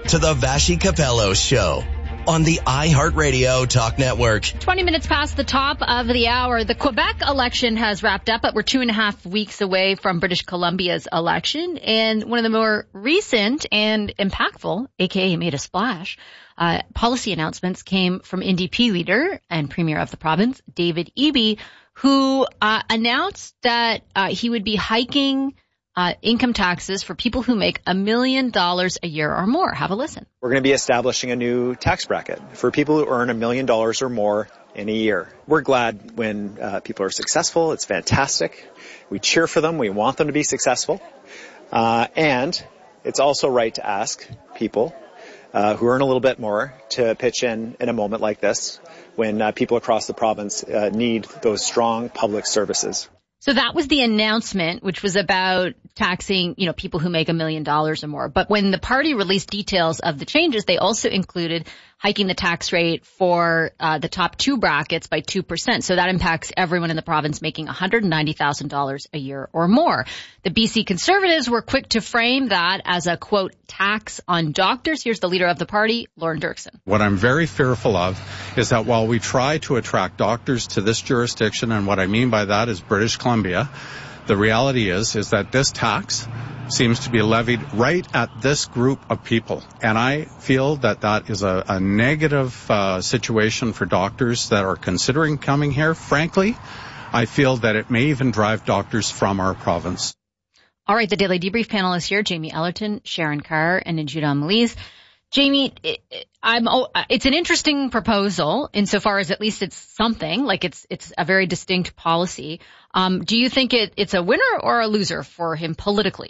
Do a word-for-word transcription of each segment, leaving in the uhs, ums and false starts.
to the Vashi Capello Show on the iHeartRadio Talk Network. twenty minutes past the top of the hour. The Quebec election has wrapped up, but we're two and a half weeks away from British Columbia's election. And one of the more recent and impactful, aka made a splash, uh, policy announcements came from N D P leader and premier of the province, David Eby, who uh, announced that uh, he would be hiking Uh, income taxes for people who make a million dollars a year or more. Have a listen. We're going to be establishing a new tax bracket for people who earn a million dollars or more in a year. We're glad when uh, people are successful. It's fantastic. We cheer for them. We want them to be successful. Uh, and it's also right to ask people uh, who earn a little bit more to pitch in in a moment like this when uh, people across the province uh, need those strong public services. So that was the announcement, which was about taxing, you know, people who make a million dollars or more. But when the party released details of the changes, they also included hiking the tax rate for uh, the top two brackets by two percent. So that impacts everyone in the province making one hundred ninety thousand dollars a year or more. The B C Conservatives were quick to frame that as a, quote, tax on doctors. Here's the leader of the party, Lorne Dirksen. What I'm very fearful of is that while we try to attract doctors to this jurisdiction, and what I mean by that is British Columbia, the reality is, is that this tax seems to be levied right at this group of people. And I feel that that is a, a negative uh, situation for doctors that are considering coming here. Frankly, I feel that it may even drive doctors from our province. All right, the Daily Debrief panel is here. Jamie Ellerton, Sharon Carr, and Najida Maliz. Jamie, it, I'm, oh, it's an interesting proposal insofar as at least it's something, like it's it's a very distinct policy. Um, do you think it, it's a winner or a loser for him politically?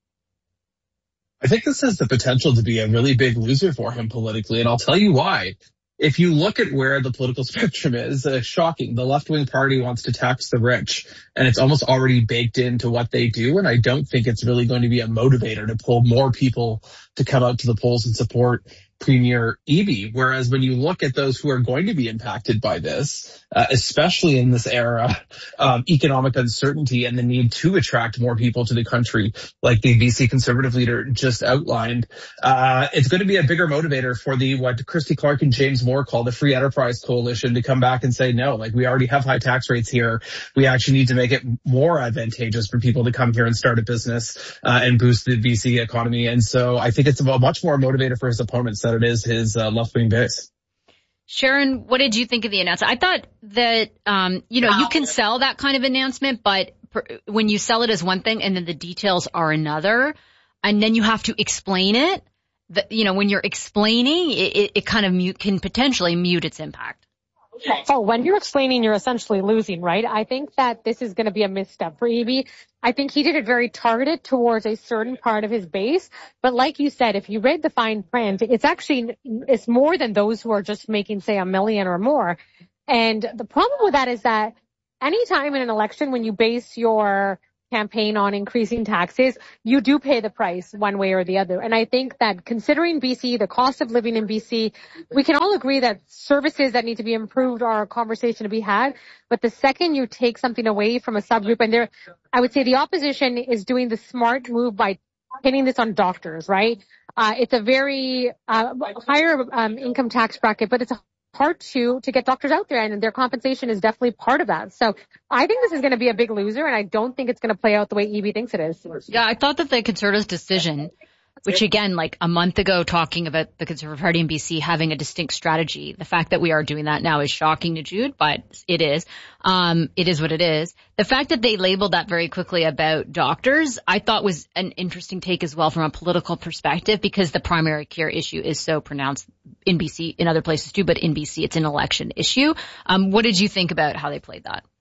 I think this has the potential to be a really big loser for him politically, and I'll tell you why. If you look at where the political spectrum is, uh, shocking. The left-wing party wants to tax the rich, and it's almost already baked into what they do, and I don't think it's really going to be a motivator to pull more people to come out to the polls and support Premier Eby. Whereas when you look at those who are going to be impacted by this, uh, especially in this era of economic uncertainty and the need to attract more people to the country, like the B C Conservative leader just outlined, uh, it's going to be a bigger motivator for the, what Christy Clark and James Moore call the Free Enterprise Coalition to come back and say, no, like we already have high tax rates here. We actually need to make it more advantageous for people to come here and start a business uh, and boost the B C economy. And so I think it's a much more motivator for his opponents than it is his uh, left-wing base. Sharon, what did you think of the announcement? I thought that, um, you know, you can sell that kind of announcement, but per, when you sell it as one thing and then the details are another, and then you have to explain it, the, you know, when you're explaining, it, it, it kind of mute, can potentially mute its impact. Oh, when you're explaining, you're essentially losing, right? I think that this is going to be a misstep for Eby. I think he did it very targeted towards a certain part of his base. But like you said, if you read the fine print, it's actually, it's more than those who are just making, say, a million or more. And the problem with that is that anytime in an election when you base your campaign on increasing taxes, you do pay the price one way or the other. And I think that considering B C, the cost of living in B C, we can all agree that services that need to be improved are a conversation to be had. But the second you take something away from a subgroup, and there, I would say the opposition is doing the smart move by pinning this on doctors, right? Uh, it's a very uh, higher um, income tax bracket, but it's a hard to to get doctors out there, and their compensation is definitely part of that. So I think this is going to be a big loser, and I don't think it's going to play out the way Eby thinks it is. Yeah, I thought that the Conservatives' decision, which again, like a month ago, talking about the Conservative Party in B C having a distinct strategy, the fact that we are doing that now is shocking to Jude, but it is. Um, it is what it is. The fact that they labeled that very quickly about doctors, I thought was an interesting take as well from a political perspective, because the primary care issue is so pronounced in B C, in other places too, but in B C it's an election issue. Um, what did you think about how they played that?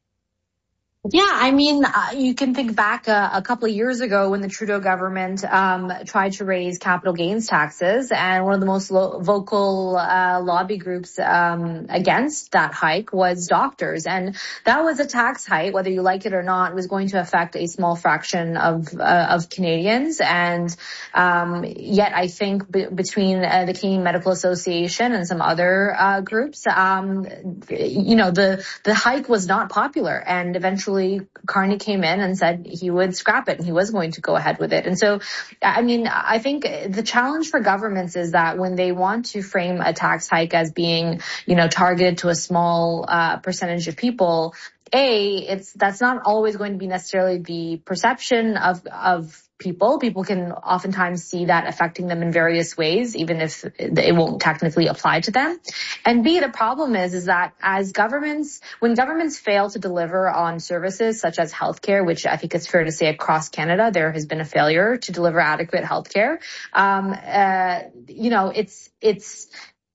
Yeah, I mean, uh, you can think back uh, a couple of years ago when the Trudeau government um, tried to raise capital gains taxes, and one of the most lo- vocal uh, lobby groups um, against that hike was doctors. And that was a tax hike, whether you like it or not, was going to affect a small fraction of uh, of Canadians. And um, yet I think b- between uh, the Canadian Medical Association and some other uh, groups, um, you know, the, the hike was not popular, and eventually eventually Carney came in and said he would scrap it and he was going to go ahead with it. And so, I mean, I think the challenge for governments is that when they want to frame a tax hike as being, you know, targeted to a small uh, percentage of people, A, it's that's not always going to be necessarily the perception of of people. People can oftentimes see that affecting them in various ways, even if it won't technically apply to them. And B, the problem is, is that as governments, when governments fail to deliver on services such as healthcare, which I think it's fair to say across Canada, there has been a failure to deliver adequate healthcare. Um, uh, you know, it's, it's,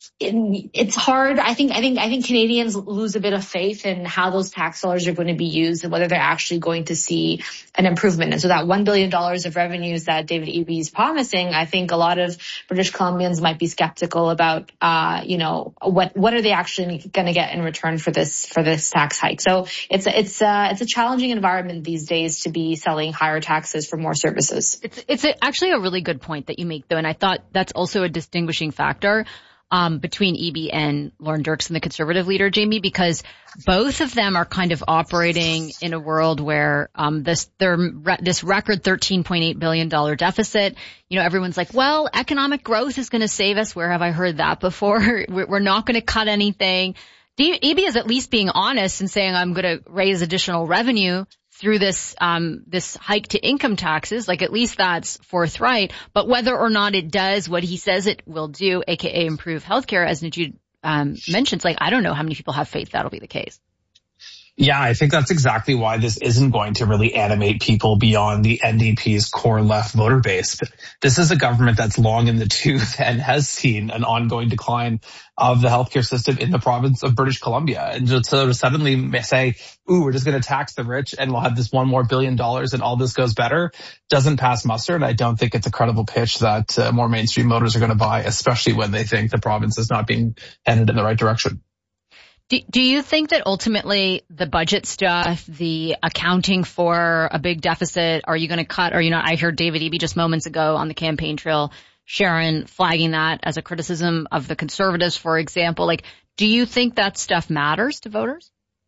It's hard. I think, I think, I think Canadians lose a bit of faith in how those tax dollars are going to be used and whether they're actually going to see an improvement. And so that one billion dollars of revenues that David Eby is promising, I think a lot of British Columbians might be skeptical about, uh, you know, what, what are they actually going to get in return for this, for this tax hike? So it's, it's, uh, it's a challenging environment these days to be selling higher taxes for more services. It's, it's a, actually a really good point that you make, though. And I thought that's also a distinguishing factor Um, between Eby and Lorne Dirksen, the Conservative leader, Jamie, because both of them are kind of operating in a world where um, this their, this record thirteen point eight billion dollars deficit, you know, everyone's like, well, economic growth is going to save us. Where have I heard that before? We're not going to cut anything. Eby is at least being honest and saying, I'm going to raise additional revenue through this, um, this hike to income taxes. Like, at least that's forthright. But whether or not it does what he says it will do, aka improve healthcare, as Najeed, um, mentions, like, I don't know how many people have faith that'll be the case. Yeah, I think that's exactly why this isn't going to really animate people beyond the N D P's core left voter base. This is a government that's long in the tooth and has seen an ongoing decline of the healthcare system in the province of British Columbia. And just so to suddenly say, ooh, we're just going to tax the rich and we'll have this one more billion dollars and all this goes better, doesn't pass muster. And I don't think it's a credible pitch that uh, more mainstream voters are going to buy, especially when they think the province is not being headed in the right direction. Do, do you think that ultimately the budget stuff, the accounting for a big deficit, are you going to cut? Or, you know, I heard David Eby just moments ago on the campaign trail, Sharon flagging that as a criticism of the Conservatives, for example. Like, do you think that stuff matters to voters?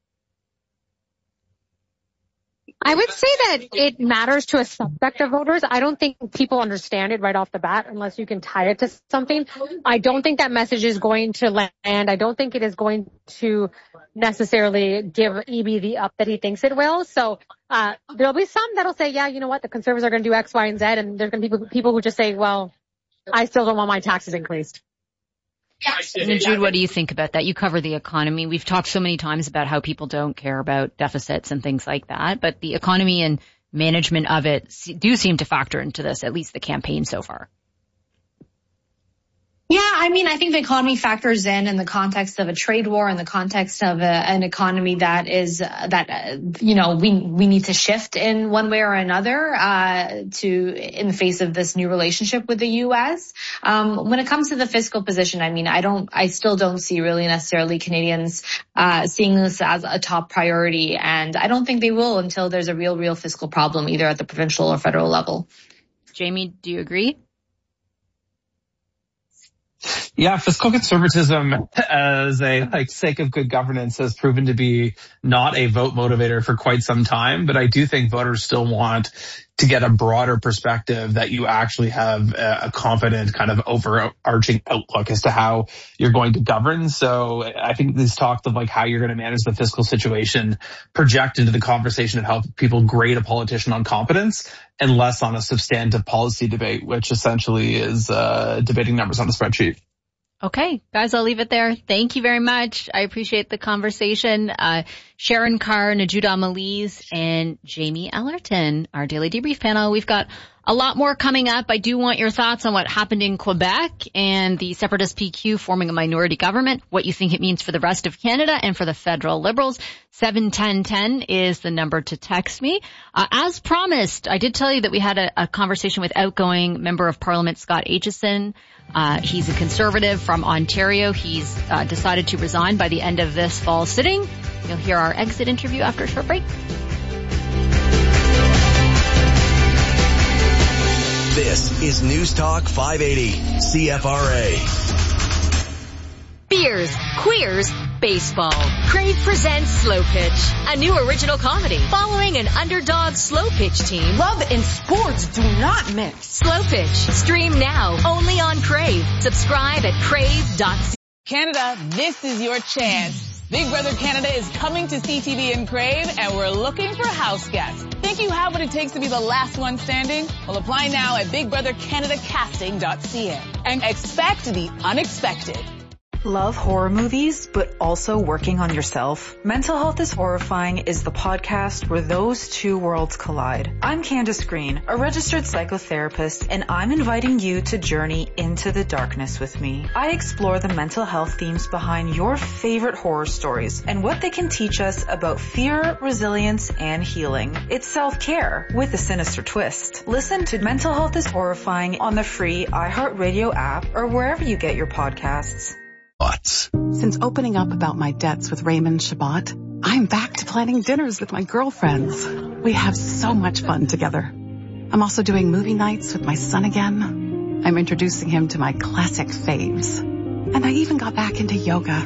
I would say that it matters to a subset of voters. I don't think people understand it right off the bat unless you can tie it to something. I don't think that message is going to land. I don't think it is going to necessarily give Eby the up that he thinks it will. So uh there'll be some that'll say, yeah, you know what, the Conservatives are going to do X, Y, and Z. And there's going to be people, people who just say, well, I still don't want my taxes increased. And Jude, what do you think about that? You cover the economy. We've talked so many times about how people don't care about deficits and things like that, but the economy and management of it do seem to factor into this, at least the campaign so far. Yeah, I mean, I think the economy factors in in the context of a trade war, in the context of a, an economy that is uh, that uh, you know we we need to shift in one way or another uh to in the face of this new relationship with the U S. Um, when it comes to the fiscal position, I mean, I don't, I still don't see really necessarily Canadians uh seeing this as a top priority, and I don't think they will until there's a real, real fiscal problem either at the provincial or federal level. Jamie, do you agree? Yeah, fiscal conservatism as a like sake of good governance has proven to be not a vote motivator for quite some time, but I do think voters still want to get a broader perspective that you actually have a, a confident kind of overarching outlook as to how you're going to govern. So I think this talk of like how you're going to manage the fiscal situation project into the conversation of how people grade a politician on competence and less on a substantive policy debate, which essentially is uh debating numbers on a spreadsheet. Okay, guys, I'll leave it there. Thank you very much. I appreciate the conversation. Uh, Sharon Carr, Najeed Al-Malez, and Jamie Ellerton, our Daily Debrief panel. We've got a lot more coming up. I do want your thoughts on what happened in Quebec and the separatist P Q forming a minority government, what you think it means for the rest of Canada and for the federal Liberals. seven ten ten is the number to text me. Uh, as promised, I did tell you that we had a, a conversation with outgoing Member of Parliament Scott Aitchison. Uh, he's a Conservative from Ontario. He's uh, decided to resign by the end of this fall sitting. You'll hear our exit interview after a short break. This is News Talk five eighty, C F R A. Beers, queers, baseball. Crave presents Slow Pitch, a new original comedy following an underdog slow pitch team. Love and sports do not mix. Slow Pitch, stream now only on Crave. Subscribe at crave dot c a. Canada, this is your chance. Big Brother Canada is coming to C T V and Crave, and we're looking for house guests. Think you have what it takes to be the last one standing? Well, apply now at big brother canada casting dot c a and expect the unexpected. Love horror movies, but also working on yourself? Mental Health is Horrifying is the podcast where those two worlds collide. I'm Candace Green, a registered psychotherapist, and I'm inviting you to journey into the darkness with me. I explore the mental health themes behind your favorite horror stories and what they can teach us about fear, resilience, and healing. It's self-care with a sinister twist. Listen to Mental Health is Horrifying on the free iHeartRadio app or wherever you get your podcasts. Since opening up about my debts with Raymond Shabbat, I'm back to planning dinners with my girlfriends. We have so much fun together. I'm also doing movie nights with my son again. I'm introducing him to my classic faves. And I even got back into yoga.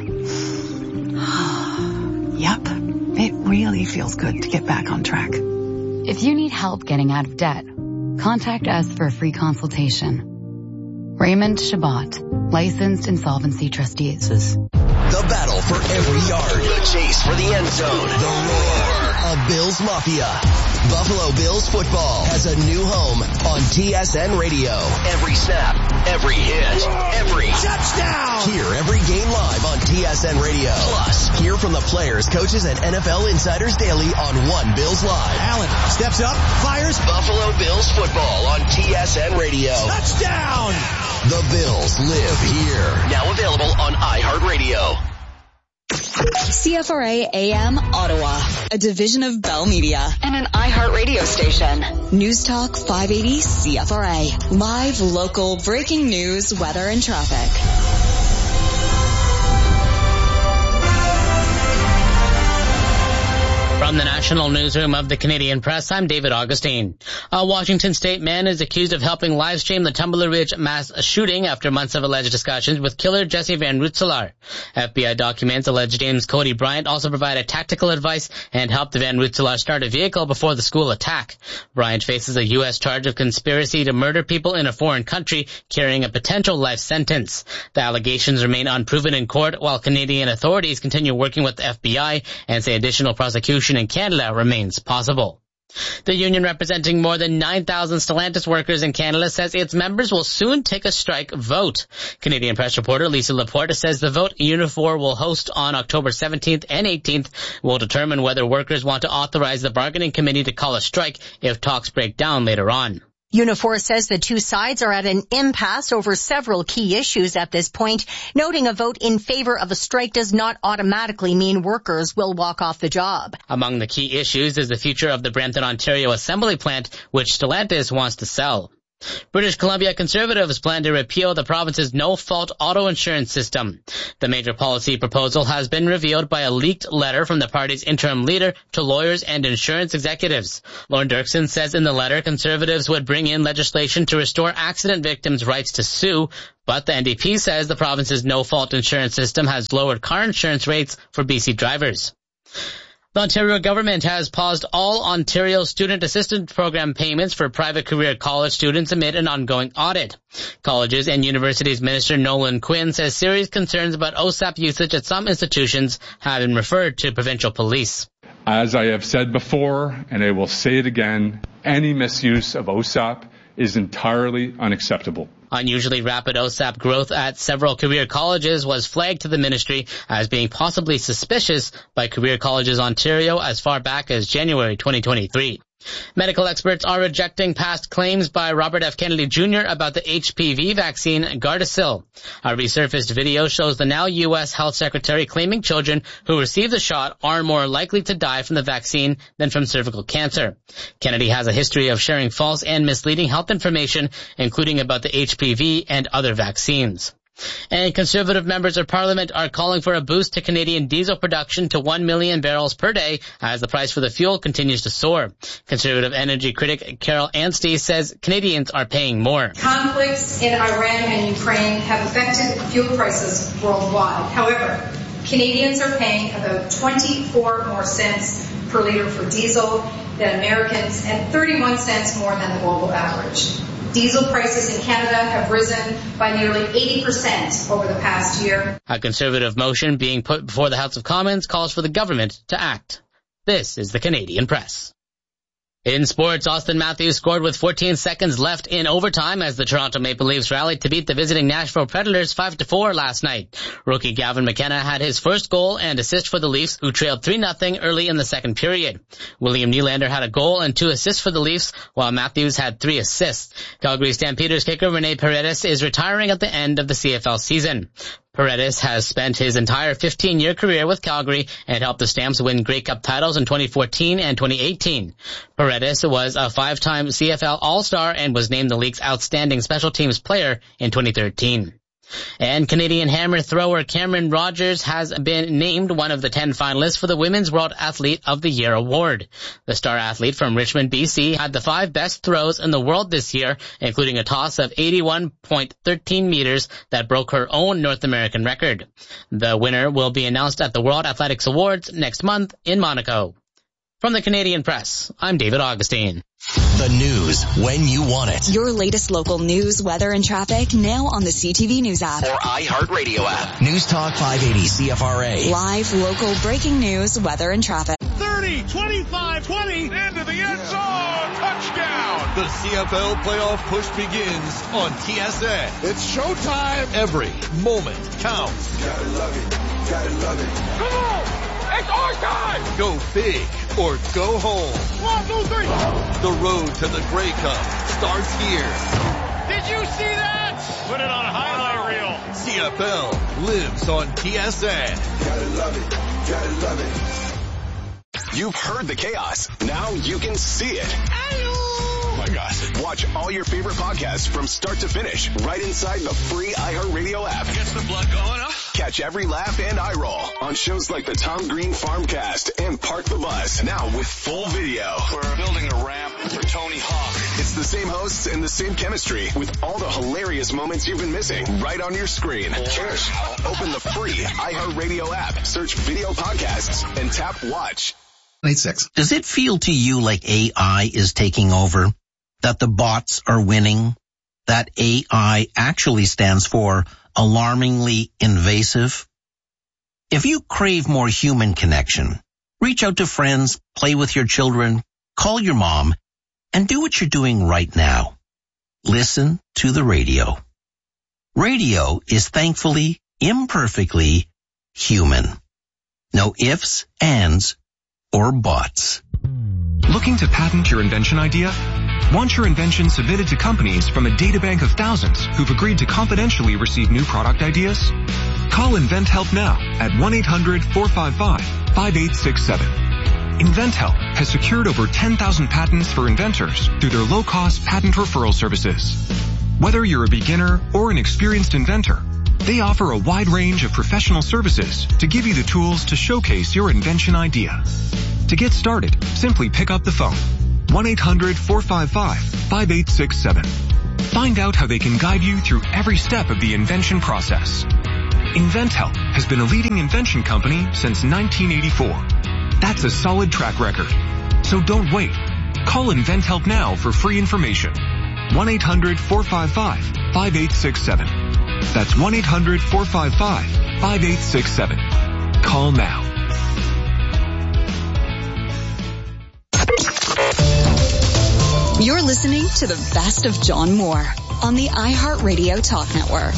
Yep, it really feels good to get back on track. If you need help getting out of debt, contact us for a free consultation. Raymond Shabbat, licensed insolvency trustees. The battle for every yard. The chase for the end zone. The roar of Bills Mafia. Buffalo Bills football has a new home on T S N Radio. Every snap, every hit, every touchdown. Hear every game live on T S N Radio. Plus, hear from the players, coaches, and N F L insiders daily on One Bills Live. Allen steps up, fires. Buffalo Bills football on T S N Radio. Touchdown. The Bills live here. Now available on iHeartRadio. C F R A A M Ottawa, a division of Bell Media and an iHeartRadio station. News Talk five eighty C F R A. Live, local, breaking news, weather, and traffic. From the National Newsroom of the Canadian Press, I'm David Augustine. A Washington State man is accused of helping live stream the Tumbler Ridge mass shooting after months of alleged discussions with killer Jesse Van Rensselaer. F B I documents allege James Cody Bryant also provided tactical advice and helped Van Rensselaer start a vehicle before the school attack. Bryant faces a U S charge of conspiracy to murder people in a foreign country, carrying a potential life sentence. The allegations remain unproven in court, while Canadian authorities continue working with the F B I and say additional prosecution in Canada remains possible. The union representing more than nine thousand Stellantis workers in Canada says its members will soon take a strike vote. Canadian press reporter Lisa Laporte says the vote Unifor will host on October seventeenth and eighteenth will determine whether workers want to authorize the bargaining committee to call a strike if talks break down later on. Unifor says the two sides are at an impasse over several key issues at this point, noting a vote in favor of a strike does not automatically mean workers will walk off the job. Among the key issues is the future of the Brampton, Ontario assembly plant, which Stellantis wants to sell. British Columbia Conservatives plan to repeal the province's no-fault auto insurance system. The major policy proposal has been revealed by a leaked letter from the party's interim leader to lawyers and insurance executives. Lorne Dirksen says in the letter Conservatives would bring in legislation to restore accident victims' rights to sue, but the N D P says the province's no-fault insurance system has lowered car insurance rates for B C drivers. The Ontario government has paused all Ontario Student Assistance Program payments for private career college students amid an ongoing audit. Colleges and Universities Minister Nolan Quinn says serious concerns about O S A P usage at some institutions have been referred to provincial police. As I have said before, and I will say it again, any misuse of O S A P is entirely unacceptable. Unusually rapid O S A P growth at several career colleges was flagged to the ministry as being possibly suspicious by Career Colleges Ontario as far back as January twenty twenty-three. Medical experts are rejecting past claims by Robert F. Kennedy Junior about the H P V vaccine Gardasil. A resurfaced video shows the now U S Health Secretary claiming children who receive the shot are more likely to die from the vaccine than from cervical cancer. Kennedy has a history of sharing false and misleading health information, including about the H P V and other vaccines. And Conservative members of Parliament are calling for a boost to Canadian diesel production to one million barrels per day as the price for the fuel continues to soar. Conservative energy critic Carol Anstey says Canadians are paying more. Conflicts in Iran and Ukraine have affected fuel prices worldwide. However, Canadians are paying about twenty-four more cents per litre for diesel than Americans and thirty-one cents more than the global average. Diesel prices in Canada have risen by nearly eighty percent over the past year. A Conservative motion being put before the House of Commons calls for the government to act. This is the Canadian Press. In sports, Austin Matthews scored with fourteen seconds left in overtime as the Toronto Maple Leafs rallied to beat the visiting Nashville Predators five to four last night. Rookie Gavin McKenna had his first goal and assist for the Leafs, who trailed three nothing early in the second period. William Nylander had a goal and two assists for the Leafs, while Matthews had three assists. Calgary Stampeders kicker Rene Paredes is retiring at the end of the C F L season. Paredes has spent his entire fifteen-year career with Calgary and helped the Stamps win Grey Cup titles in twenty fourteen and twenty eighteen. Paredes was a five-time C F L All-Star and was named the league's outstanding special teams player in twenty thirteen. And Canadian hammer thrower Cameron Rogers has been named one of the ten finalists for the Women's World Athlete of the Year award. The star athlete from Richmond, B C had the five best throws in the world this year, including a toss of eighty-one point one three meters that broke her own North American record. The winner will be announced at the World Athletics Awards next month in Monaco. From the Canadian Press, I'm David Augustine. The news when you want it. Your latest local news, weather, and traffic now on the C T V News app. Or iHeartRadio app. News Talk five eighty C F R A. Live, local, breaking news, weather, and traffic. thirty, twenty-five, twenty, into the end zone, touchdown! The C F L playoff push begins on T S N. It's showtime. Every moment counts. Gotta love it, gotta love it. Come on! It's our time! Go big or go home. One, two, three. The road to the Grey Cup starts here. Did you see that? Put it on a highlight reel. C F L lives on T S N. Gotta love it. Gotta love it. You've heard the chaos. Now you can see it. Oh my gosh. Watch all your favorite podcasts from start to finish right inside the free iHeartRadio app. Gets the blood going, huh? Catch every laugh and eye roll on shows like the Tom Green Farmcast and Park the Bus. Now with full video. We're building a ramp for Tony Hawk. It's the same hosts and the same chemistry with all the hilarious moments you've been missing right on your screen. Cheers. Open the free iHeartRadio app, search video podcasts, and tap watch. eighty-six. Does it feel to you like A I is taking over? That the bots are winning? That A I actually stands for alarmingly invasive? If you crave more human connection, reach out to friends, play with your children, call your mom, and do what you're doing right now. Listen to the radio. Radio is thankfully, imperfectly human. No ifs, ands, or buts. Looking to patent your invention idea? Want your invention submitted to companies from a databank of thousands who've agreed to confidentially receive new product ideas? Call InventHelp now at one eight hundred four five five five eight six seven. InventHelp has secured over ten thousand patents for inventors through their low-cost patent referral services. Whether you're a beginner or an experienced inventor, they offer a wide range of professional services to give you the tools to showcase your invention idea. To get started, simply pick up the phone. one eight hundred four five five five eight six seven. Find out how they can guide you through every step of the invention process. InventHelp has been a leading invention company since nineteen eighty-four. That's a solid track record. So don't wait. Call InventHelp now for free information. one eight hundred four five five five eight six seven. That's one eight hundred four five five five eight six seven. Call now. You're listening to the best of John Moore on the iHeartRadio Talk Network.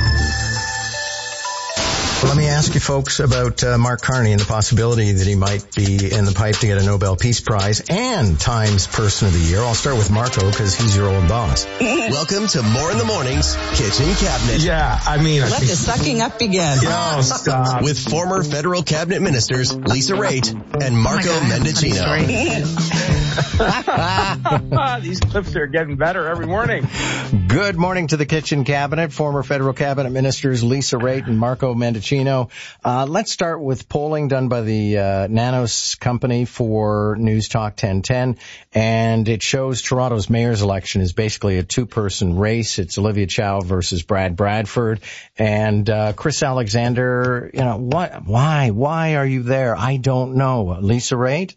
Let me ask you folks about uh, Mark Carney and the possibility that he might be in the pipe to get a Nobel Peace Prize and Times Person of the Year. I'll start with Marco because he's your old boss. Welcome to More in the Morning's Kitchen Cabinet. Yeah, I mean... Let I the sucking up begin. Oh, stop. With former federal cabinet ministers Lisa Raitt and Marco oh Mendicino. These clips are getting better every morning. Good morning to the kitchen cabinet. Former federal cabinet ministers Lisa Raitt and Marco Mendicino. Uh, let's start with polling done by the uh, Nanos company for News Talk ten ten, and it shows Toronto's mayor's election is basically a two-person race. It's Olivia Chow versus Brad Bradford, and uh, Chris Alexander. You know what? Why? Why are you there? I don't know. Lisa Raitt?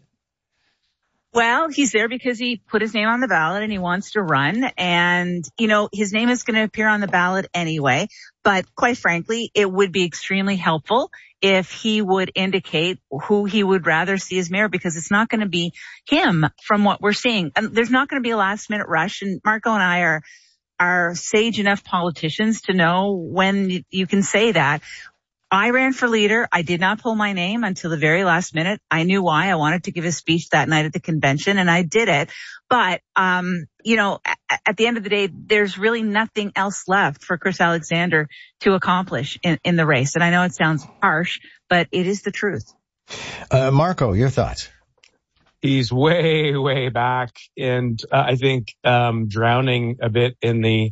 Well, he's there because he put his name on the ballot and he wants to run. And, you know, his name is going to appear on the ballot anyway. But quite frankly, it would be extremely helpful if he would indicate who he would rather see as mayor, because it's not going to be him from what we're seeing. And there's not going to be a last minute rush. And Marco and I are, are sage enough politicians to know when you can say that. I ran for leader. I did not pull my name until the very last minute. I knew why. I wanted to give a speech that night at the convention, and I did it. But, um, you know, at, at the end of the day, there's really nothing else left for Chris Alexander to accomplish in, in the race. And I know it sounds harsh, but it is the truth. Uh, Marco, your thoughts? He's way, way back, and uh, I think um, drowning a bit in the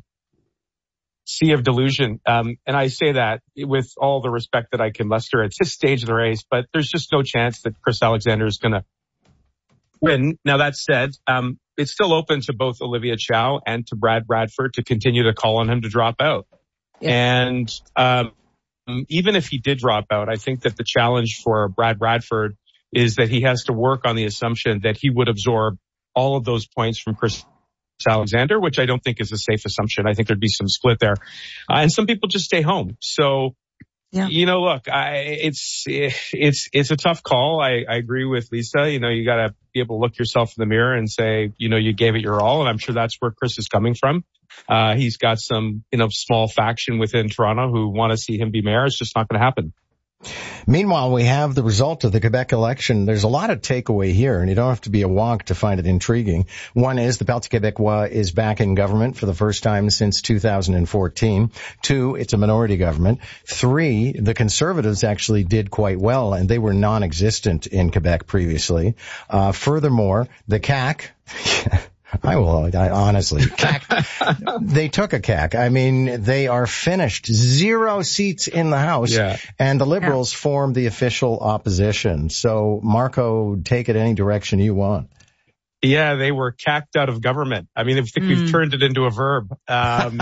sea of delusion. Um, and I say that with all the respect that I can muster at this stage of the race, but there's just no chance that Chris Alexander is going to win. Now, that said, um, it's still open to both Olivia Chow and to Brad Bradford to continue to call on him to drop out. Yeah. And um, even if he did drop out, I think that the challenge for Brad Bradford is that he has to work on the assumption that he would absorb all of those points from Chris Alexander, which I don't think is a safe assumption. I think there'd be some split there. Uh, and some people just stay home. So, yeah. you know, look, I, it's, it's, it's a tough call. I, I agree with Lisa. You know, you got to be able to look yourself in the mirror and say, you know, you gave it your all. And I'm sure that's where Chris is coming from. Uh, he's got some, you know, small faction within Toronto who want to see him be mayor. It's just not going to happen. Meanwhile, we have the result of the Quebec election. There's a lot of takeaway here, and you don't have to be a wonk to find it intriguing. One is the Parti Québécois is back in government for the first time since two thousand fourteen. Two, it's a minority government. Three, the Conservatives actually did quite well, and they were non-existent in Quebec previously. Uh, furthermore, the C A Q... I will, I, honestly. C A C, they took a C A C. I mean, they are finished. Zero seats in the House. Yeah. And the Liberals yeah. formed the official opposition. So, Marco, take it any direction you want. Yeah, they were cacked out of government. I mean, I think mm. we've turned it into a verb. Um,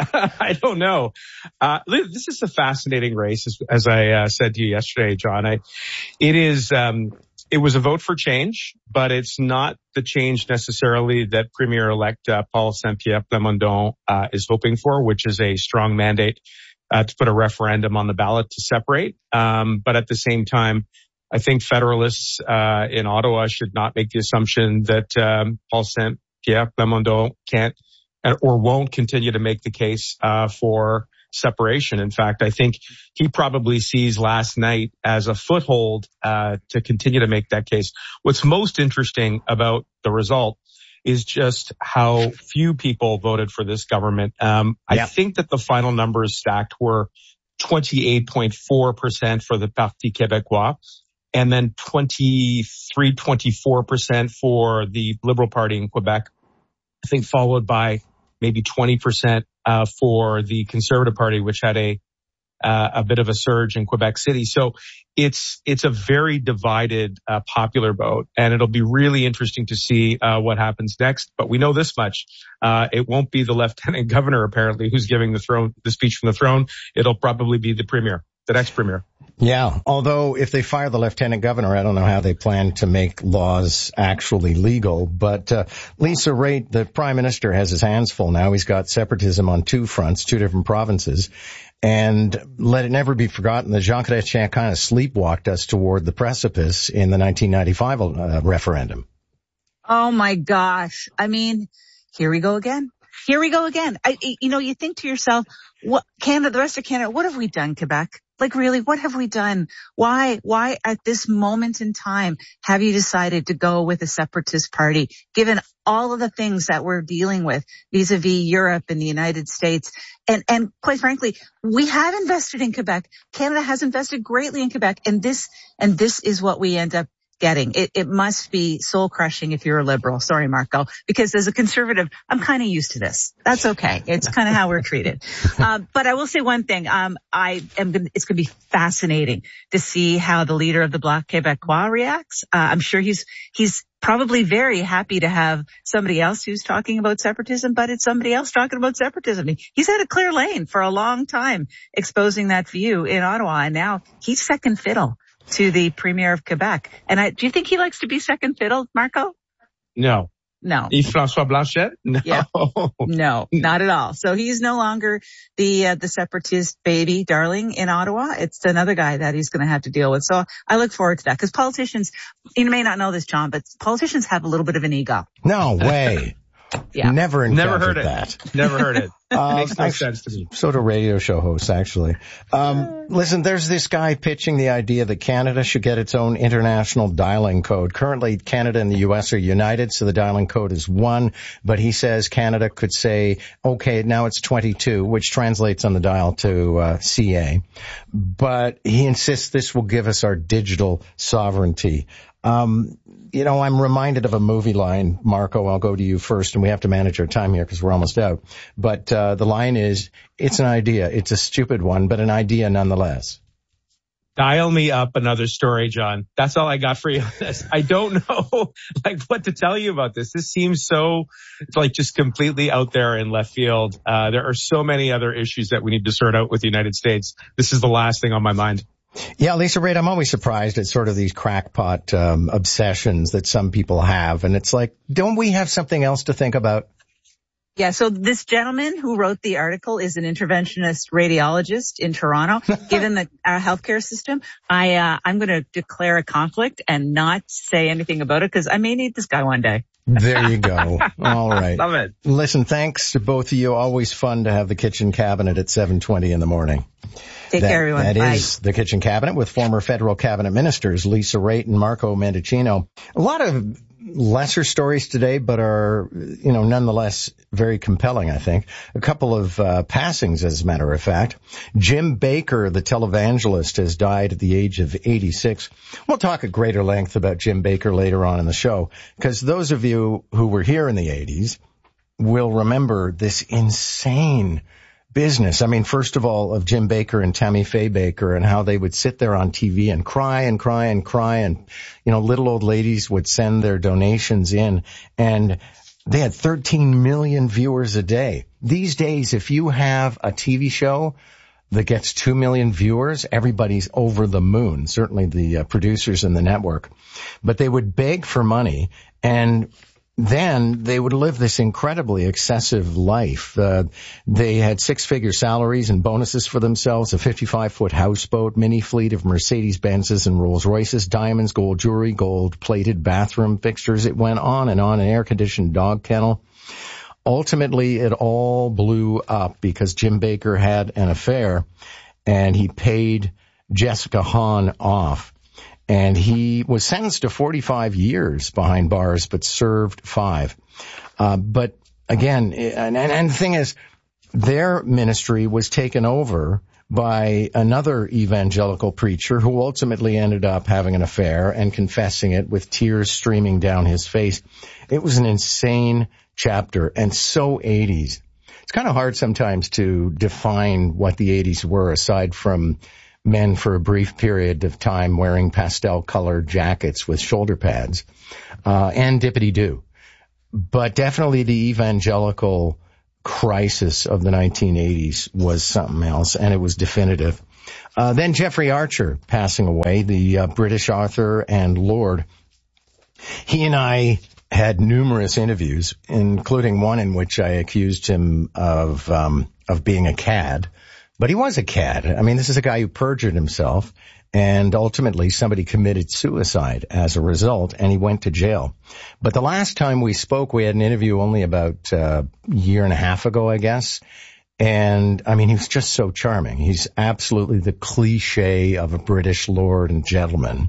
I don't know. Uh, this is a fascinating race, as, as I uh, said to you yesterday, John. I, it is, um, It was a vote for change, but it's not the change necessarily that Premier-elect uh, Paul Saint-Pierre Plamondon uh, is hoping for, which is a strong mandate uh, to put a referendum on the ballot to separate. Um, but at the same time, I think Federalists uh, in Ottawa should not make the assumption that um, Paul Saint-Pierre Plamondon can't or won't continue to make the case uh, for separation. In fact, I think he probably sees last night as a foothold uh, to continue to make that case. What's most interesting about the result is just how few people voted for this government. Um, yeah. I think that the final numbers stacked were twenty-eight point four percent for the Parti Québécois, and then twenty-three, twenty-four percent for the Liberal Party in Quebec, I think followed by maybe twenty percent uh, for the Conservative Party, which had a uh, a bit of a surge in Quebec City. So it's it's a very divided uh, popular vote, and it'll be really interesting to see uh, what happens next. But we know this much: uh, it won't be the Lieutenant Governor apparently who's giving the throne the speech from the throne. It'll probably be the Premier, the next Premier. Yeah, although if they fire the Lieutenant Governor, I don't know how they plan to make laws actually legal. But uh, Lisa Raitt, the Prime Minister, has his hands full now. He's got separatism on two fronts, two different provinces. And let it never be forgotten that Jean Chrétien kind of sleepwalked us toward the precipice in the nineteen ninety-five uh, referendum. Oh, my gosh. I mean, here we go again. Here we go again. I, you know, you think to yourself, what Canada, the rest of Canada, what have we done, Quebec? Like, really, what have we done? Why, why at this moment in time have you decided to go with a separatist party, given all of the things that we're dealing with vis-a-vis Europe and the United States? And, and quite frankly, we have invested in Quebec. Canada has invested greatly in Quebec. And this, and this is what we end up getting. It, it must be soul crushing if you're a liberal. Sorry, Marco, because as a conservative, I'm kind of used to this. That's okay. It's kind of how we're treated. Um, but I will say one thing. Um, I am gonna, it's going to be fascinating to see how the leader of the Bloc Québécois reacts. Uh, I'm sure he's, he's probably very happy to have somebody else who's talking about separatism, but it's somebody else talking about separatism. He's had a clear lane for a long time exposing that view in Ottawa, and now he's second fiddle to the Premier of Quebec. And I, do you think he likes to be second fiddle, Marco? No. No. Yves-François Blanchet? No. Yeah. No, not at all. So he's no longer the, uh, the separatist baby darling in Ottawa. It's another guy that he's going to have to deal with. So I look forward to that, because politicians, you may not know this, John, but politicians have a little bit of an ego. No way. Yeah. Never Never heard it. that. Never heard it. Uh, Makes no actually, sense to me. So do radio show hosts, actually. Um, listen, there's this guy pitching the idea that Canada should get its own international dialing code. Currently, Canada and the U S are united, so the dialing code is one. But he says Canada could say, okay, now it's twenty-two, which translates on the dial to uh, C A. But he insists this will give us our digital sovereignty. Um, you know, I'm reminded of a movie line. Marco, I'll go to you first, and we have to manage our time here because we're almost out. But uh, the line is, it's an idea. It's a stupid one, but an idea nonetheless. Dial me up another story, John. That's all I got for you on this. I don't know like what to tell you about this. This seems so like just completely out there in left field. Uh, there are so many other issues that we need to sort out with the United States. This is the last thing on my mind. Yeah, Lisa Raitt, I'm always surprised at sort of these crackpot um, obsessions that some people have. And it's like, don't we have something else to think about? Yeah, so this gentleman who wrote the article is an interventionist radiologist in Toronto. Given the our healthcare system, I uh, I'm going to declare a conflict and not say anything about it, because I may need this guy one day. There you go. All right. Love it. Listen, thanks to both of you. Always fun to have the kitchen cabinet at seven twenty in the morning. Take that, care, everyone. That Bye. is the kitchen cabinet with former federal cabinet ministers Lisa Raitt and Marco Mendicino. A lot of lesser stories today, but are, you know, nonetheless very compelling, I think. A couple of uh, passings, as a matter of fact. Jim Baker, the televangelist, has died at the age of eighty-six. We'll talk at greater length about Jim Baker later on in the show, because those of you who were here in the eighties will remember this insane business. I mean, first of all, of Jim Baker and Tammy Faye Baker, and how they would sit there on T V and cry and cry and cry, and, you know, little old ladies would send their donations in, and they had thirteen million viewers a day. These days, if you have a T V show that gets two million viewers, everybody's over the moon, certainly the uh, producers in the network. But they would beg for money, and then they would live this incredibly excessive life. Uh, they had six-figure salaries and bonuses for themselves, a fifty-five foot houseboat, mini fleet of Mercedes-Benzes and Rolls-Royces, diamonds, gold jewelry, gold-plated bathroom fixtures. It went on and on, an air-conditioned dog kennel. Ultimately, it all blew up because Jim Baker had an affair, and he paid Jessica Hahn off. And he was sentenced to forty-five years behind bars, but served five. Uh, but again, and, and, and the thing is, their ministry was taken over by another evangelical preacher who ultimately ended up having an affair and confessing it with tears streaming down his face. It was an insane chapter, and so eighties. It's kind of hard sometimes to define what the eighties were, aside from men for a brief period of time wearing pastel-colored jackets with shoulder pads, uh, and dippity-doo. But definitely the evangelical crisis of the nineteen eighties was something else, and it was definitive. Uh, then Jeffrey Archer passing away, the uh, British author and Lord. He and I had numerous interviews, including one in which I accused him of um, of being a cad. But he was a cad. I mean, this is a guy who perjured himself, and ultimately somebody committed suicide as a result, and he went to jail. But the last time we spoke, we had an interview only about uh, a year and a half ago, I guess. And, I mean, he was just so charming. He's absolutely the cliche of a British lord and gentleman.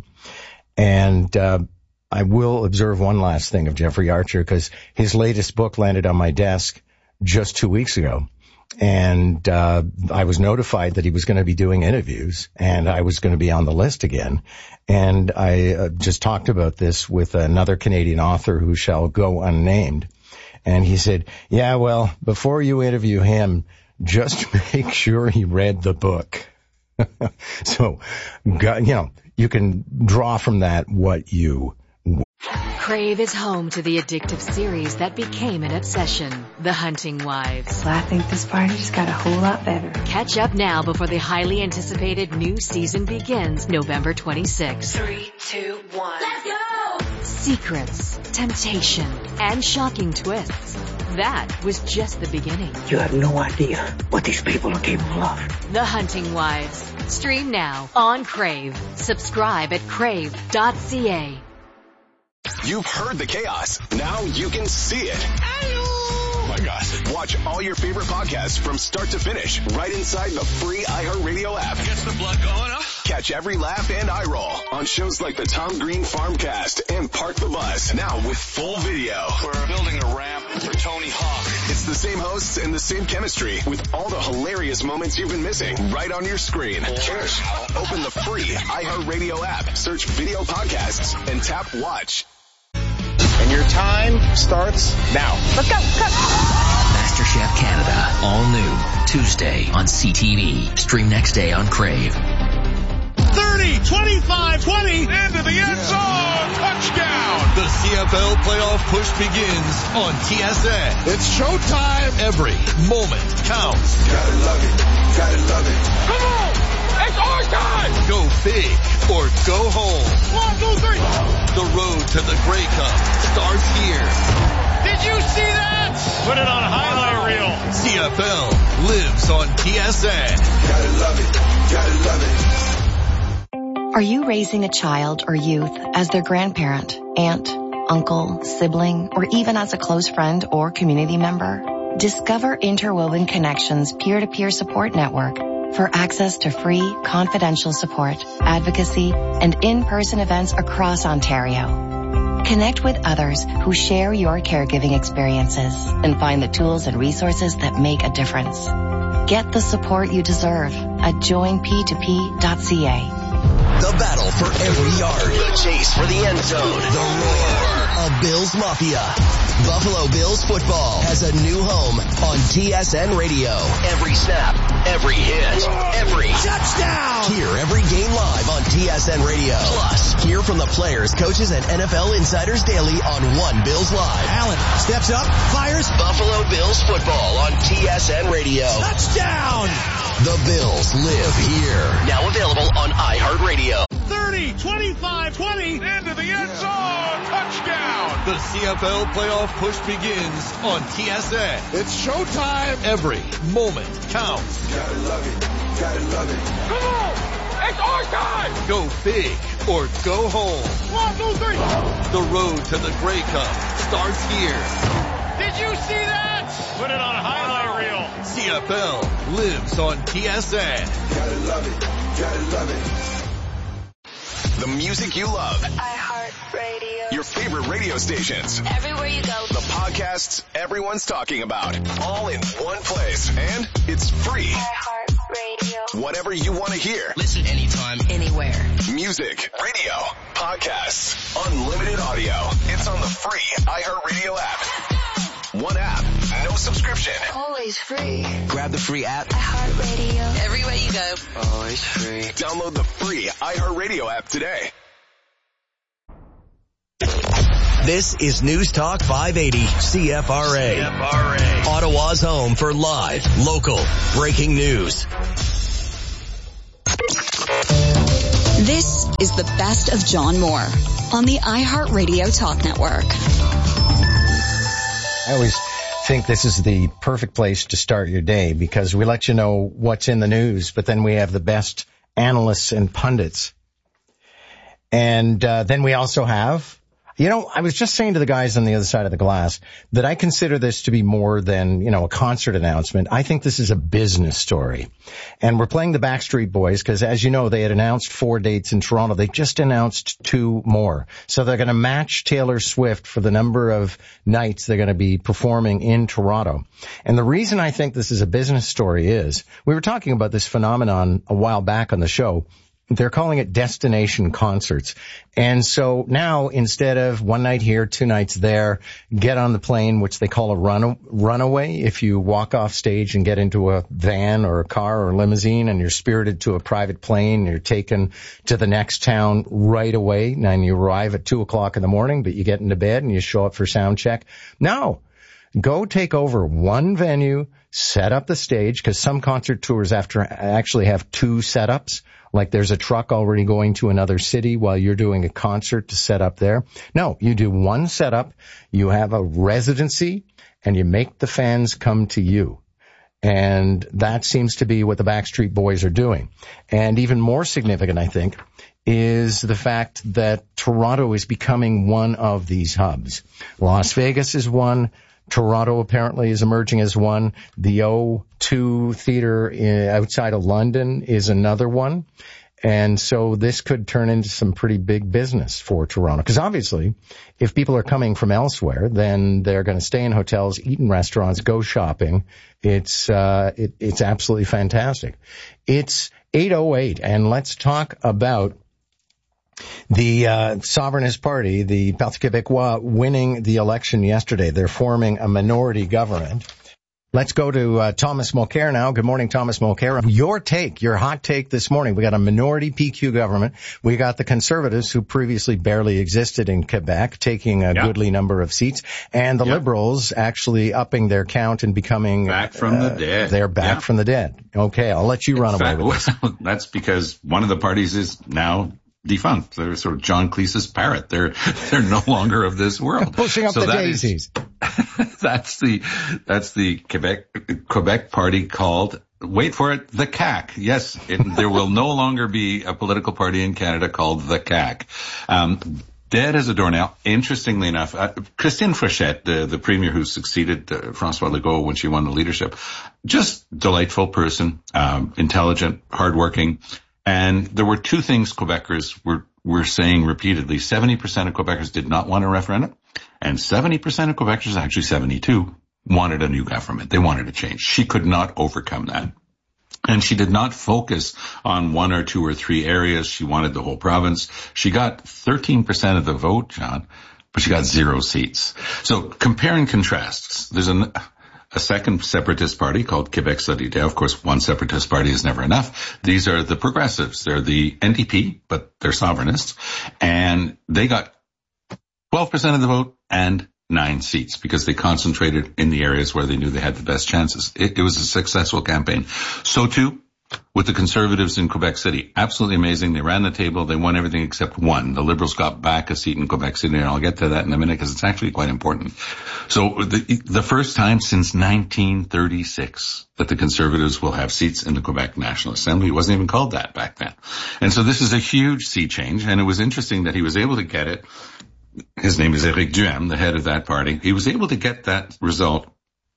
And uh I will observe one last thing of Jeffrey Archer, because his latest book landed on my desk just two weeks ago. And uh I was notified that he was going to be doing interviews, and I was going to be on the list again. And I uh, just talked about this with another Canadian author who shall go unnamed. And he said, yeah, well, before you interview him, just make sure he read the book. So, you know, you can draw from that what you Crave is home to the addictive series that became an obsession, The Hunting Wives. Well, I think this party just got a whole lot better. Catch up now before the highly anticipated new season begins November twenty-sixth. Three, two, one. Let's go! Secrets, temptation, and shocking twists. That was just the beginning. You have no idea what these people are capable of. The Hunting Wives. Stream now on Crave. Subscribe at crave dot c a. You've heard the chaos. Now you can see it. Oh my gosh. Watch all your favorite podcasts from start to finish right inside the free iHeartRadio app. Gets the blood going, huh? Catch every laugh and eye roll on shows like the Tom Green Farmcast and Park the Bus. Now with full video. We're building a ramp for Tony Hawk. It's the same hosts and the same chemistry with all the hilarious moments you've been missing right on your screen. Cheers. Open the free iHeartRadio app, search video podcasts, and tap watch. And your time starts now. Let's go, go. MasterChef Canada, all new, Tuesday on C T V. Stream next day on Crave. thirty, twenty-five, twenty, into the end zone, touchdown. The C F L playoff push begins on T S N. It's showtime. Every moment counts. Gotta love it, gotta love it. Come on, it's our time. Go big or go home. One, two, three. The road to the Grey Cup starts here. Did you see that? Put it on a highlight reel. C F L lives on T S N. Gotta love it, gotta love it. Are you raising a child or youth as their grandparent, aunt, uncle, sibling, or even as a close friend or community member? Discover Interwoven Connections peer-to-peer support network for access to free, confidential support, advocacy, and in-person events across Ontario. Connect with others who share your caregiving experiences and find the tools and resources that make a difference. Get the support you deserve at join p two p dot c a. The battle for every yard. The chase for the end zone. The roar of Bills Mafia. Buffalo Bills football has a new home on T S N Radio. Every snap, every hit, every touchdown. Hear every game live on T S N Radio. Plus, hear from the players, coaches, and N F L insiders daily on One Bills Live. Allen steps up, fires. Buffalo Bills football on T S N Radio. Touchdown. The Bills live here. Now available on iHeartRadio. thirty, twenty-five, twenty, into the end zone, touchdown. The C F L playoff push begins on T S N. It's showtime. Every moment counts. Gotta love it, gotta love it. Come on, it's our time. Go big or go home. One, two, three. The road to the Grey Cup starts here. Did you see that? Put it on a highlight reel. C F L lives on T S N. Gotta love it, gotta love it. The music you love. iHeartRadio. Your favorite radio stations. Everywhere you go. The podcasts everyone's talking about. All in one place. And it's free. iHeartRadio. Whatever you want to hear. Listen anytime, anywhere. Music, radio, podcasts, unlimited audio. It's on the free iHeartRadio app. One app, no subscription. Always free. Grab the free app. iHeartRadio. Everywhere you go. Always free. Download the free iHeartRadio app today. This is News Talk five eighty C F R A. C F R A. Ottawa's home for live, local, breaking news. This is the best of John Moore on the iHeartRadio Talk Network. I always think this is the perfect place to start your day because we let you know what's in the news, but then we have the best analysts and pundits. And uh, then we also have You know, I was just saying to the guys on the other side of the glass that I consider this to be more than, you know, a concert announcement. I think this is a business story. And we're playing the Backstreet Boys because, as you know, they had announced four dates in Toronto. They just announced two more. So they're going to match Taylor Swift for the number of nights they're going to be performing in Toronto. And the reason I think this is a business story is, we were talking about this phenomenon a while back on the show. They're calling it destination concerts. And so now, instead of one night here, two nights there, get on the plane, which they call a run, runaway. If you walk off stage and get into a van or a car or a limousine and you're spirited to a private plane, you're taken to the next town right away, and you arrive at two o'clock in the morning, but you get into bed and you show up for sound check. No. Go take over one venue, set up the stage, because some concert tours after actually have two setups. Like there's a truck already going to another city while you're doing a concert to set up there. No, you do one setup, you have a residency, and you make the fans come to you. And that seems to be what the Backstreet Boys are doing. And even more significant, I think, is the fact that Toronto is becoming one of these hubs. Las Vegas is one. Toronto apparently is emerging as one. The O two Theatre in, outside of London is another one. And so this could turn into some pretty big business for Toronto. Because obviously, if people are coming from elsewhere, then they're going to stay in hotels, eat in restaurants, go shopping. It's, uh, it, it's absolutely fantastic. It's eight oh eight, and let's talk about the uh, Sovereignist Party, the Parti Québécois, winning the election yesterday. They're forming a minority government. Let's go to uh, Thomas Mulcair now. Good morning, Thomas Mulcair. Your take, your hot take this morning. We got a minority P Q government. We got the Conservatives, who previously barely existed in Quebec, taking a yep. goodly number of seats, and the yep. Liberals actually upping their count and becoming back from uh, the dead. They're back yep. from the dead. Okay, I'll let you in run fact, away with this. That's because one of the parties is now defunct. They're sort of John Cleese's parrot. They're they're no longer of this world. Pushing up so the daisies. Is, that's the that's the Quebec Quebec party called, wait for it, the C A Q. Yes, it, there will no longer be a political party in Canada called the C A Q. Um, dead as a doornail. Interestingly enough, uh, Christine Fréchette, uh, the premier who succeeded uh, François Legault when she won the leadership, just delightful person, um, intelligent, hardworking. And there were two things Quebecers were, were saying repeatedly. seventy percent of Quebecers did not want a referendum, and seventy percent of Quebecers, actually seventy-two, wanted a new government. They wanted a change. She could not overcome that. And she did not focus on one or two or three areas. She wanted the whole province. She got thirteen percent of the vote, John, but she got zero seats. So compare and contrast. There's an... a second separatist party called Québec Solidaire. Of course, one separatist party is never enough. These are the progressives. They're the N D P, but they're sovereignists. And they got twelve percent of the vote and nine seats because they concentrated in the areas where they knew they had the best chances. It, it was a successful campaign. So too with the Conservatives in Quebec City. Absolutely amazing. They ran the table. They won everything except one. The Liberals got back a seat in Quebec City, and I'll get to that in a minute because it's actually quite important. So the, the first time since nineteen thirty-six that the Conservatives will have seats in the Quebec National Assembly. It wasn't even called that back then. And so this is a huge sea change, and it was interesting that he was able to get it. His name is Éric Duhaime, the head of that party. He was able to get that result,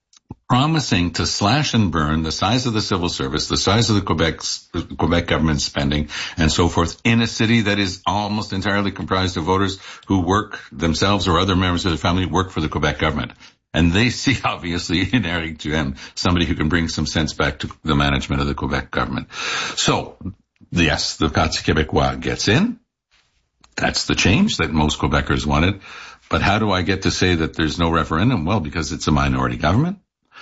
promising to slash and burn the size of the civil service, the size of the Quebec, Quebec government spending, and so forth, in a city that is almost entirely comprised of voters who work themselves or other members of their family work for the Quebec government. And they see, obviously, in Éric Duhaime, somebody who can bring some sense back to the management of the Quebec government. So, yes, the Parti Québécois gets in. That's the change that most Quebecers wanted. But how do I get to say that there's no referendum? Well, because it's a minority government.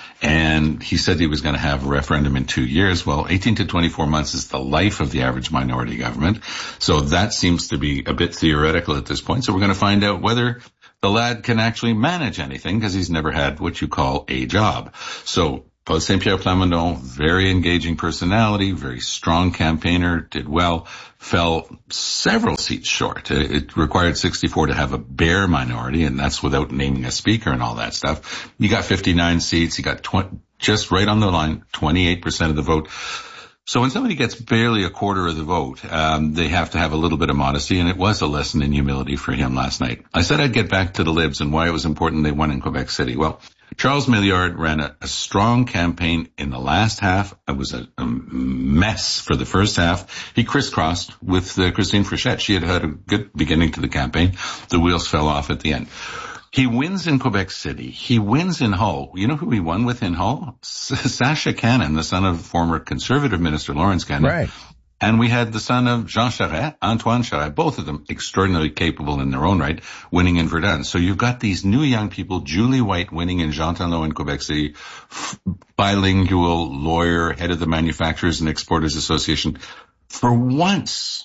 And he said he was going to have a referendum in two years. Well, eighteen to twenty-four months is the life of the average minority government. So that seems to be a bit theoretical at this point. So we're going to find out whether the lad can actually manage anything because he's never had what you call a job. So Paul Saint-Pierre Plamondon, very engaging personality, very strong campaigner, did well, fell several seats short. It required sixty-four to have a bare minority, and that's without naming a speaker and all that stuff. You got fifty-nine seats. You got twenty, just right on the line, twenty-eight percent of the vote. So when somebody gets barely a quarter of the vote, um, they have to have a little bit of modesty, and it was a lesson in humility for him last night. I said I'd get back to the Libs and why it was important they won in Quebec City. Well, Charles Milliard ran a, a strong campaign in the last half. It was a, a mess for the first half. He crisscrossed with uh, Christine Frechette. She had had a good beginning to the campaign. The wheels fell off at the end. He wins in Quebec City. He wins in Hull. You know who he won with in Hull? S- Sacha Cannon, the son of former Conservative Minister Lawrence Cannon. Right. And we had the son of Jean Charest, Antoine Charest, both of them extraordinarily capable in their own right, winning in Verdun. So you've got these new young people, Julie White winning in Jean Talon in Quebec City, f- bilingual lawyer, head of the Manufacturers and Exporters Association. For once,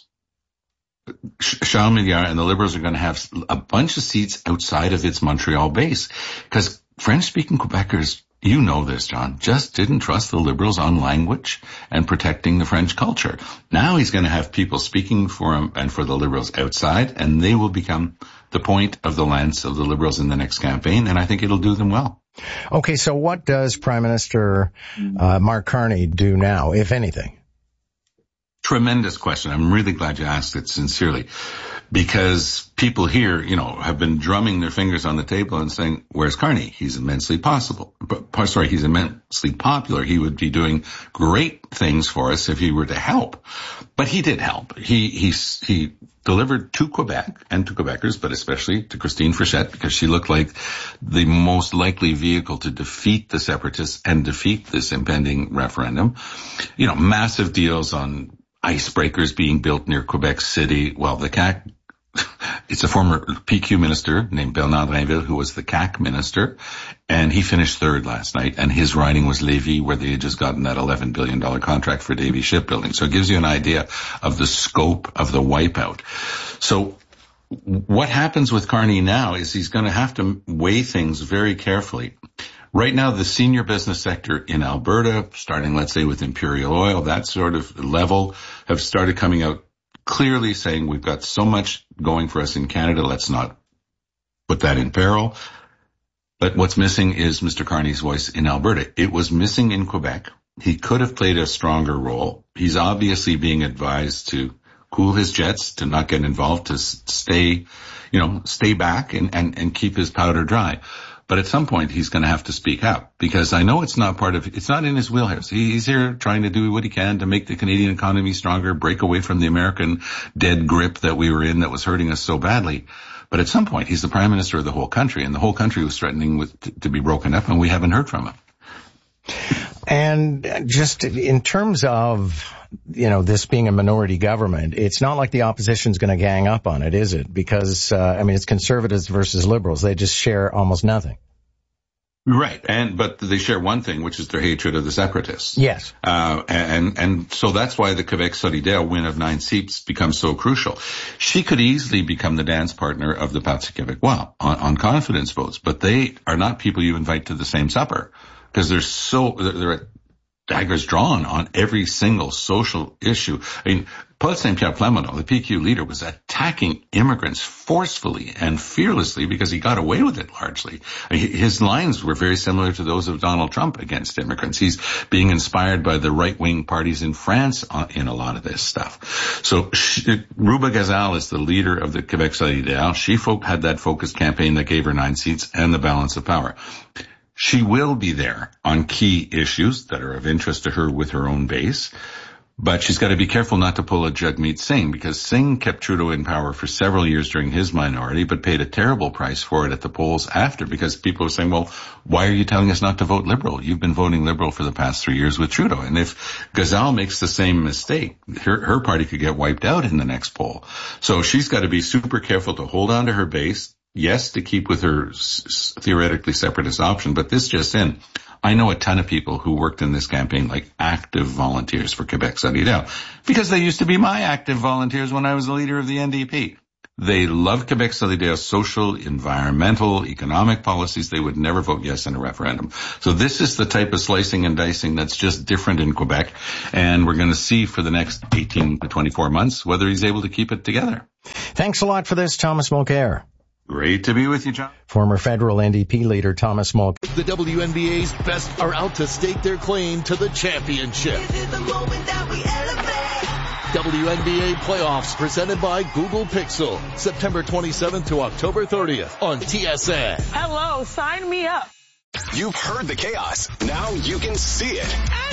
Charles Milliard and the Liberals are going to have a bunch of seats outside of its Montreal base, because French-speaking Quebecers, you know this, John, just didn't trust the Liberals on language and protecting the French culture. Now he's going to have people speaking for him and for the Liberals outside, and they will become the point of the lens of the Liberals in the next campaign, and I think it'll do them well. Okay, so what does Prime Minister uh, Mark Carney do now, if anything? Tremendous question. I'm really glad you asked it sincerely, because people here, you know, have been drumming their fingers on the table and saying, where's Carney? He's immensely possible. But, sorry, he's immensely popular. He would be doing great things for us if he were to help. But he did help. He, he, he delivered to Quebec and to Quebecers, but especially to Christine Frechette, because she looked like the most likely vehicle to defeat the separatists and defeat this impending referendum. You know, massive deals on icebreakers being built near Quebec City. Well, the C A C, it's a former P Q minister named Bernard Drinville who was the C A C minister, and he finished third last night, and his riding was Lévis, where they had just gotten that eleven billion dollars contract for Davie Shipbuilding. So it gives you an idea of the scope of the wipeout. So what happens with Carney now is he's going to have to weigh things very carefully. Right now, the senior business sector in Alberta, starting, let's say, with Imperial Oil, that sort of level, have started coming out clearly saying we've got so much going for us in Canada, let's not put that in peril. But what's missing is Mister Carney's voice in Alberta. It was missing in Quebec. He could have played a stronger role. He's obviously being advised to cool his jets, to not get involved, to stay, you know, stay back and, and, and keep his powder dry. But at some point, he's going to have to speak up, because I know it's not part of, it's not in his wheelhouse. He's here trying to do what he can to make the Canadian economy stronger, break away from the American dead grip that we were in that was hurting us so badly. But at some point, he's the prime minister of the whole country, and the whole country was threatening with, to, to be broken up, and we haven't heard from him. And just in terms of, you know, this being a minority government, it's not like the opposition's going to gang up on it, is it? Because, uh, I mean, it's conservatives versus liberals. They just share almost nothing. Right. And, but they share one thing, which is their hatred of the separatists. Yes. Uh, and, and so that's why the Quebec Solidaire win of nine seats becomes so crucial. She could easily become the dance partner of the Parti Québécois on, on confidence votes, but they are not people you invite to the same supper, because they're so, they're at daggers drawn on every single social issue. I mean, Paul Saint-Pierre Plamondon, the P Q leader, was attacking immigrants forcefully and fearlessly because he got away with it largely. I mean, his lines were very similar to those of Donald Trump against immigrants. He's being inspired by the right-wing parties in France in a lot of this stuff. So she, Rouba Gazal is the leader of the Quebec Solidaire. She fo- had that focused campaign that gave her nine seats and the balance of power. She will be there on key issues that are of interest to her with her own base, but she's got to be careful not to pull a Jagmeet Singh, because Singh kept Trudeau in power for several years during his minority, but paid a terrible price for it at the polls after, because people were saying, well, why are you telling us not to vote Liberal? You've been voting Liberal for the past three years with Trudeau. And if Gazal makes the same mistake, her, her party could get wiped out in the next poll. So she's got to be super careful to hold on to her base. Yes, to keep with her s- theoretically separatist option, but this just in. I know a ton of people who worked in this campaign like active volunteers for Quebec Solidaire, because they used to be my active volunteers when I was the leader of the N D P. They love Quebec Solidaire's social, environmental, economic policies. They would never vote yes in a referendum. So this is the type of slicing and dicing that's just different in Quebec, and we're going to see for the next eighteen to twenty-four months whether he's able to keep it together. Thanks a lot for this, Thomas Mulcair. Great to be with you, John. Former federal N D P leader Thomas Mulcahy. The W N B A's best are out to stake their claim to the championship. This is the moment that we elevate. W N B A playoffs presented by Google Pixel. September twenty-seventh to October thirtieth on T S N. Hello, sign me up. You've heard the chaos. Now you can see it.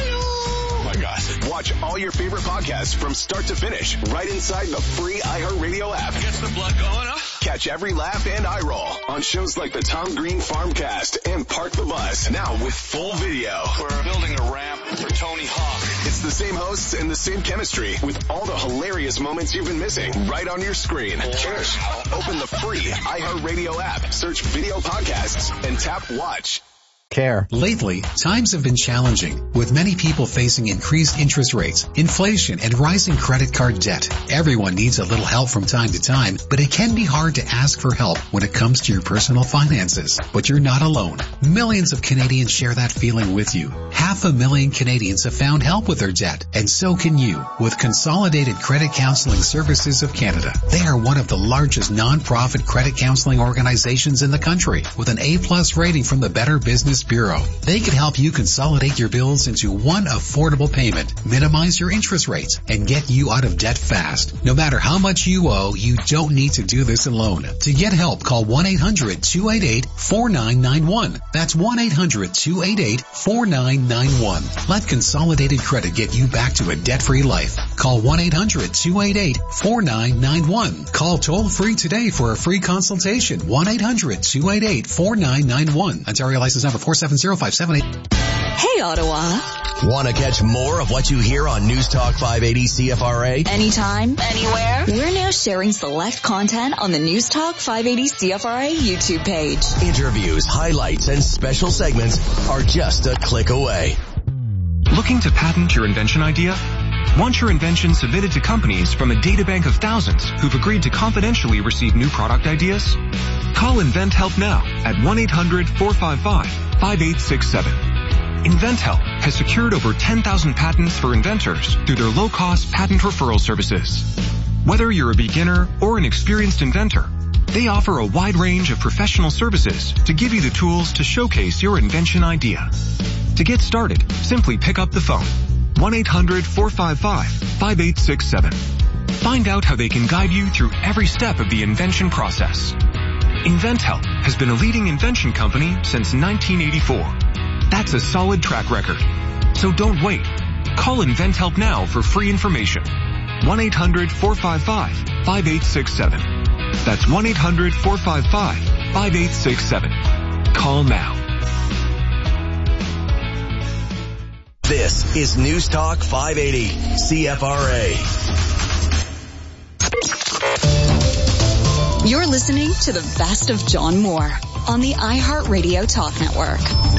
Oh my God. Watch all your favorite podcasts from start to finish right inside the free iHeartRadio app. Gets the blood going up. Catch every laugh and eye roll on shows like the Tom Green Farmcast and Park the Bus. Now with full video. We're building a ramp for Tony Hawk. It's the same hosts and the same chemistry with all the hilarious moments you've been missing right on your screen. Cheers. Open the free iHeartRadio app, search video podcasts, and tap watch. Care. Lately, times have been challenging, with many people facing increased interest rates, inflation, and rising credit card debt. Everyone needs a little help from time to time, but it can be hard to ask for help when it comes to your personal finances. But you're not alone. Millions of Canadians share that feeling with you. Half a million Canadians have found help with their debt, and so can you, with Consolidated Credit Counseling Services of Canada. They are one of the largest non-profit credit counseling organizations in the country, with an A-plus rating from the Better Business Bureau. They can help you consolidate your bills into one affordable payment, minimize your interest rates, and get you out of debt fast. No matter how much you owe, you don't need to do this alone. To get help, call one eight hundred two eight eight four nine nine one. That's one eight hundred two eight eight four nine nine one. Let Consolidated Credit get you back to a debt-free life. Call one eight hundred two eight eight four nine nine one. Call toll-free today for a free consultation. one eight hundred two eight eight four nine nine one. Ontario license number four seven zero five seven eight. Hey, Ottawa. Want to catch more of what you hear on News Talk five eighty C F R A? Anytime, anywhere. We're now sharing select content on the News Talk five eighty C F R A YouTube page. Interviews, highlights, and special segments are just a click away. Looking to patent your invention idea? Want your invention submitted to companies from a databank of thousands who've agreed to confidentially receive new product ideas? Call InventHelp now at one eight hundred four five five five eight six seven. InventHelp has secured over ten thousand patents for inventors through their low-cost patent referral services. Whether you're a beginner or an experienced inventor, they offer a wide range of professional services to give you the tools to showcase your invention idea. To get started, simply pick up the phone. one eight hundred four five five five eight six seven. Find out how they can guide you through every step of the invention process. InventHelp has been a leading invention company since nineteen eighty-four. That's a solid track record. So don't wait. Call InventHelp now for free information. one eight hundred four five five five eight six seven. That's one eight hundred four five five five eight six seven. Call now. This is News Talk five eighty C F R A. You're listening to the best of John Moore on the iHeartRadio Talk Network.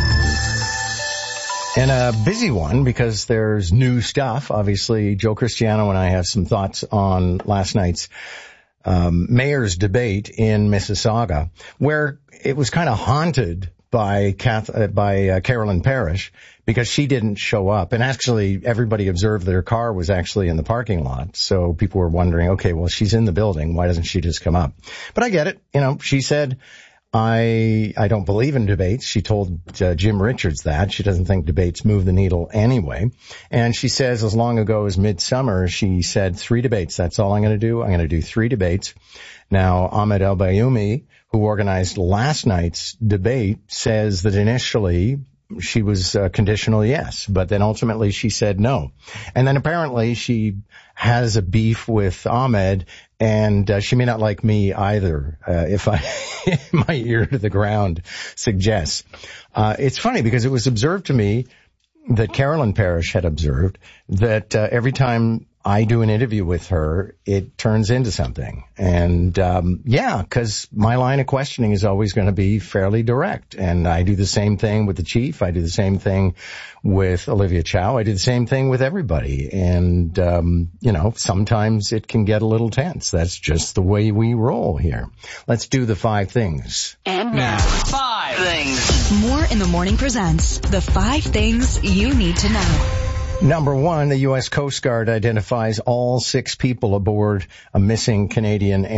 And a busy one because there's new stuff. Obviously, Joe Cristiano and I have some thoughts on last night's um, mayor's debate in Mississauga, where it was kind of haunted by Kath, uh, by uh, Carolyn Parrish because she didn't show up. And actually, everybody observed that her car was actually in the parking lot. So people were wondering, okay, well, she's in the building. Why doesn't she just come up? But I get it. You know, she said, I I don't believe in debates. She told uh, Jim Richards that. She doesn't think debates move the needle anyway. And she says as long ago as midsummer, she said three debates. That's all I'm going to do. I'm going to do three debates. Now, Ahmed El-Bayoumi, who organized last night's debate, says that initially she was a conditional yes, but then ultimately she said no. And then apparently she has a beef with Ahmed, and uh, she may not like me either, uh, if I, my ear to the ground suggests. Uh, it's funny because it was observed to me that Carolyn Parrish had observed that uh, every time I do an interview with her, it turns into something. And, um, yeah, cause my line of questioning is always going to be fairly direct. And I do the same thing with the chief. I do the same thing with Olivia Chow. I do the same thing with everybody. And, um, you know, sometimes it can get a little tense. That's just the way we roll here. Let's do the five things. And now, five things. More in the Morning presents the five things you need to know. Number one, the U S Coast Guard identifies all six people aboard a missing Canadian